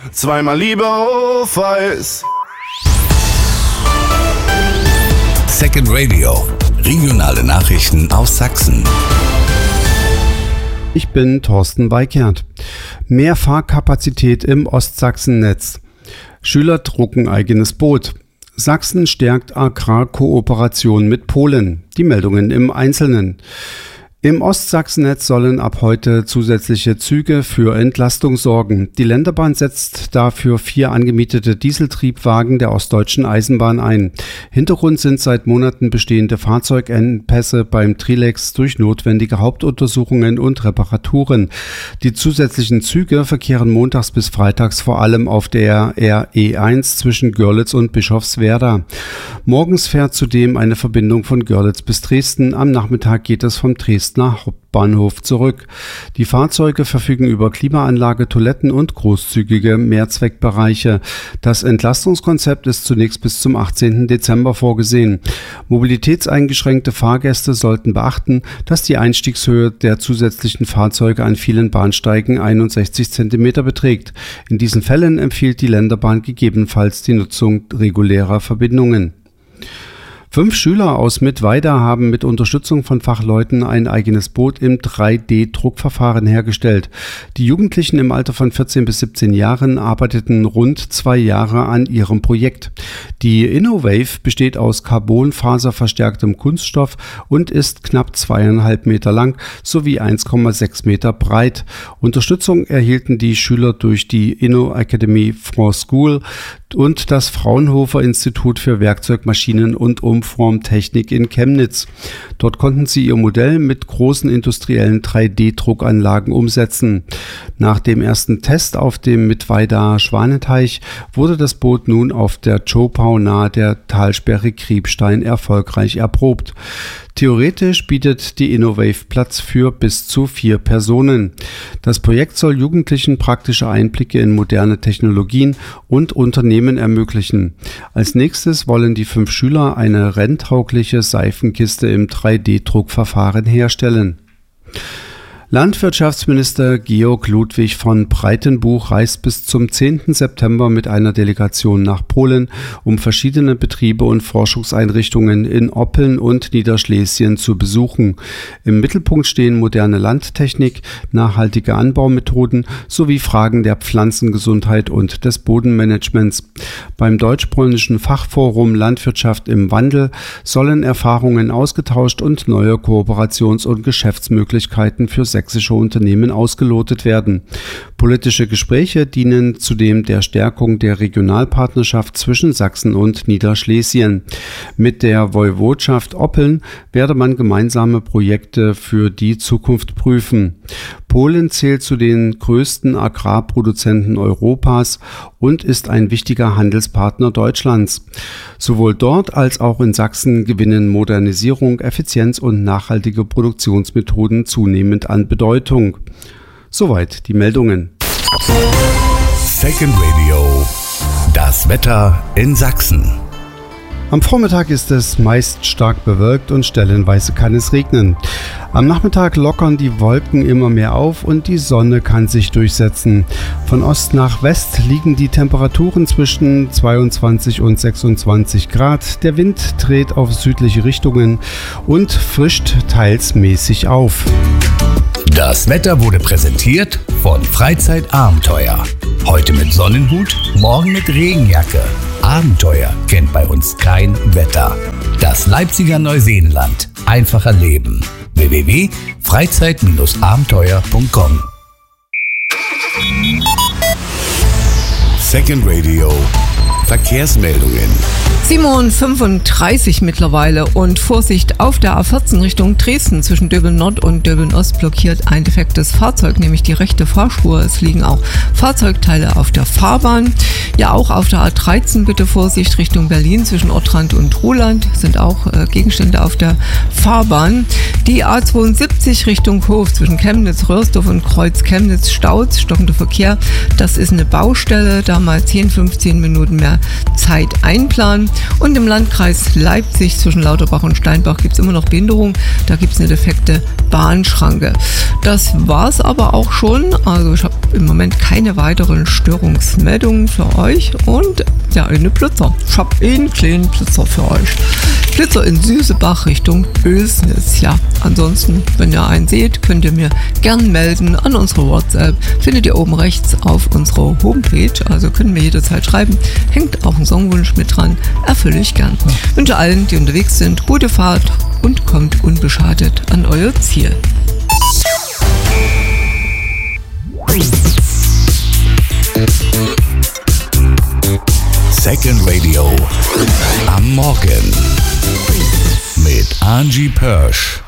zweimal lieber Auf-Eis. Second Radio, regionale Nachrichten aus Sachsen. Ich bin Thorsten Weikert. Mehr Fahrkapazität im Ostsachsennetz. Schüler drucken eigenes Boot. Sachsen stärkt Agrarkooperation mit Polen. Die Meldungen im Einzelnen. Im Ostsachsennetz sollen ab heute zusätzliche Züge für Entlastung sorgen. Die Länderbahn setzt dafür 4 angemietete Dieseltriebwagen der Ostdeutschen Eisenbahn ein. Hintergrund sind seit Monaten bestehende Fahrzeugengpässe beim Trilex durch notwendige Hauptuntersuchungen und Reparaturen. Die zusätzlichen Züge verkehren montags bis freitags vor allem auf der RE1 zwischen Görlitz und Bischofswerda. Morgens fährt zudem eine Verbindung von Görlitz bis Dresden. Am Nachmittag geht es vom Dresdner Hauptbahnhof zurück. Die Fahrzeuge verfügen über Klimaanlage, Toiletten und großzügige Mehrzweckbereiche. Das Entlastungskonzept ist zunächst bis zum 18. Dezember vorgesehen. Mobilitätseingeschränkte Fahrgäste sollten beachten, dass die Einstiegshöhe der zusätzlichen Fahrzeuge an vielen Bahnsteigen 61 cm beträgt. In diesen Fällen empfiehlt die Länderbahn gegebenenfalls die Nutzung regulärer Verbindungen. 5 Schüler aus Mittweida haben mit Unterstützung von Fachleuten ein eigenes Boot im 3D-Druckverfahren hergestellt. Die Jugendlichen im Alter von 14 bis 17 Jahren arbeiteten rund 2 Jahre an ihrem Projekt. Die InnoWave besteht aus carbonfaserverstärktem Kunststoff und ist knapp 2,5 Meter lang sowie 1,6 Meter breit. Unterstützung erhielten die Schüler durch die Inno-Academy for School und das Fraunhofer Institut für Werkzeug, Maschinen- und Umformtechnik in Chemnitz. Dort konnten sie ihr Modell mit großen industriellen 3D-Druckanlagen umsetzen. Nach dem ersten Test auf dem Mittweidaer Schwaneteich wurde das Boot nun auf der Zschopau nahe der Talsperre Kriebstein erfolgreich erprobt. Theoretisch bietet die InnoWave Platz für bis zu 4 Personen. Das Projekt soll Jugendlichen praktische Einblicke in moderne Technologien und Unternehmen ermöglichen. Als nächstes wollen die 5 Schüler eine renntaugliche Seifenkiste im 3D-Druckverfahren herstellen. Landwirtschaftsminister Georg Ludwig von Breitenbuch reist bis zum 10. September mit einer Delegation nach Polen, um verschiedene Betriebe und Forschungseinrichtungen in Oppeln und Niederschlesien zu besuchen. Im Mittelpunkt stehen moderne Landtechnik, nachhaltige Anbaumethoden sowie Fragen der Pflanzengesundheit und des Bodenmanagements. Beim deutsch-polnischen Fachforum Landwirtschaft im Wandel sollen Erfahrungen ausgetauscht und neue Kooperations- und Geschäftsmöglichkeiten für sächsische Unternehmen ausgelotet werden. Politische Gespräche dienen zudem der Stärkung der Regionalpartnerschaft zwischen Sachsen und Niederschlesien. Mit der Woiwodschaft Oppeln werde man gemeinsame Projekte für die Zukunft prüfen. Polen zählt zu den größten Agrarproduzenten Europas und ist ein wichtiger Handelspartner Deutschlands. Sowohl dort als auch in Sachsen gewinnen Modernisierung, Effizienz und nachhaltige Produktionsmethoden zunehmend an Bedeutung. Soweit die Meldungen. Second Radio, das Wetter in Sachsen. Am Vormittag ist es meist stark bewölkt und stellenweise kann es regnen. Am Nachmittag lockern die Wolken immer mehr auf und die Sonne kann sich durchsetzen. Von Ost nach West liegen die Temperaturen zwischen 22 und 26 Grad. Der Wind dreht auf südliche Richtungen und frischt teils mäßig auf. Das Wetter wurde präsentiert von Freizeitabenteuer. Heute mit Sonnenhut, morgen mit Regenjacke. Abenteuer kennt bei uns kein Wetter. Das Leipziger Neuseenland. Einfacher Leben. www.freizeit-abenteuer.com. Second Radio. Verkehrsmeldungen. 7:35 mittlerweile und Vorsicht auf der A14 Richtung Dresden zwischen Döbeln Nord und Döbeln Ost blockiert ein defektes Fahrzeug, nämlich die rechte Fahrspur. Es liegen auch Fahrzeugteile auf der Fahrbahn. Ja, auch auf der A13 bitte Vorsicht Richtung Berlin zwischen Ottrand und Ruhland sind auch Gegenstände auf der Fahrbahn. Die A72 Richtung Hof zwischen Chemnitz, Röhrsdorf und Kreuz Chemnitz staut, stockender Verkehr. Das ist eine Baustelle, da mal 10-15 Minuten mehr Zeit einplanen. Und im Landkreis Leipzig zwischen Lauterbach und Steinbach gibt es immer noch Behinderung. Da gibt es eine defekte Bahnschranke. Das war es aber auch schon. Also ich habe im Moment keine weiteren Störungsmeldungen für euch. Und ja, eine Blitzer. Ich habe einen kleinen Blitzer für euch. Blitzer in Süßebach Richtung Oelsnitz. Ja, ansonsten, wenn ihr einen seht, könnt ihr mir gern melden an unsere WhatsApp. Findet ihr oben rechts auf unserer Homepage. Also könnt ihr mir jederzeit schreiben. Hängt auch ein Songwunsch mit dran. Erfülle ich gern. Ich wünsche allen, die unterwegs sind, gute Fahrt und kommt unbeschadet an euer Ziel. Second Radio am Morgen mit Angie Pörsch.